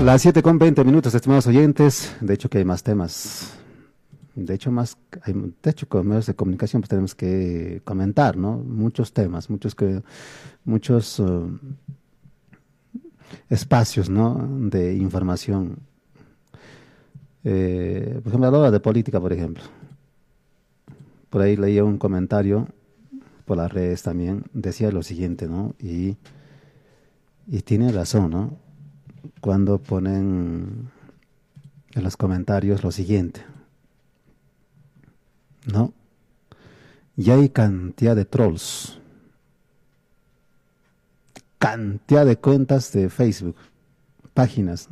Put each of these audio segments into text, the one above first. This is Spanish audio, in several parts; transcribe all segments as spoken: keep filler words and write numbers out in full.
Las siete con veinte minutos, estimados oyentes. De hecho que hay más temas. De hecho, más, hay, de hecho, con medios de comunicación pues tenemos que comentar, ¿no? Muchos temas, muchos que, muchos uh, espacios, ¿no? De información. Eh, por ejemplo, hablaba de política, por ejemplo. Por ahí leía un comentario por las redes también, decía lo siguiente, ¿no? Y, y tiene razón, ¿no? Cuando ponen en los comentarios lo siguiente, ¿no? Y hay cantidad de trolls, cantidad de cuentas de Facebook, páginas.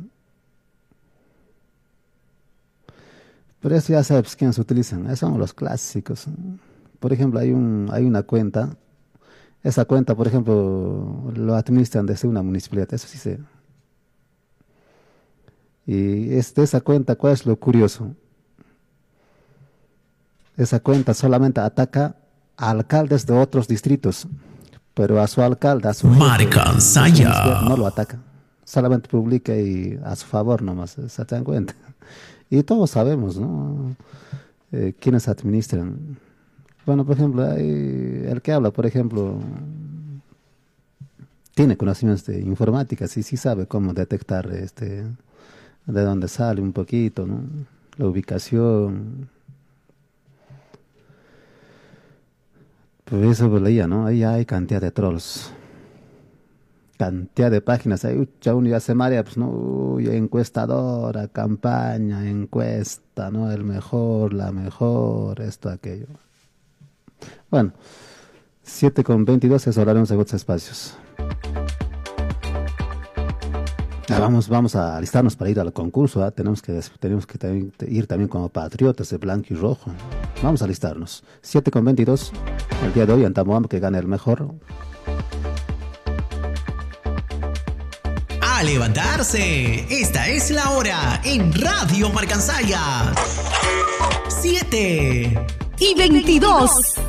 Pero eso ya sabes quiénes utilizan, esos son los clásicos. Por ejemplo, hay un, hay una cuenta, esa cuenta, por ejemplo, lo administran desde una municipalidad, eso sí sé. Y es de esa cuenta, ¿cuál es lo curioso? Esa cuenta solamente ataca a alcaldes de otros distritos, pero a su alcalde, a su jefe, no lo ataca. Solamente publica y a su favor nomás, se dan cuenta. Y todos sabemos, ¿no? Eh, quiénes administran. Bueno, por ejemplo, hay el que habla, por ejemplo, tiene conocimientos de informática, sí, sí sabe cómo detectar este, de dónde sale un poquito, ¿no? La ubicación. Pues eso pues leía, ¿no? Ahí hay cantidad de trolls, cantidad de páginas. Ahí ya uno ya se marea, pues no, uy, encuestadora, campaña, encuesta, ¿no? El mejor, la mejor, esto, aquello. Bueno, siete con veintidós es hablaremos de otros espacios. Ah, vamos, vamos a alistarnos para ir al concurso, ¿eh? Tenemos que, tenemos que también, ir también como patriotas de blanco y rojo. Vamos a alistarnos. siete con veintidós, el día de hoy, Antamoam, que gane el mejor. A levantarse, esta es la hora en Radio Marcansaya. siete y veintidós.